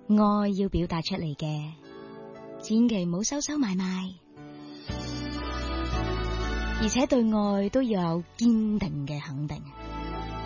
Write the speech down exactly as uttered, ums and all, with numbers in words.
愛要表達出嚟嘅，千祈唔好收收埋埋，而且對愛都要有堅定嘅肯定。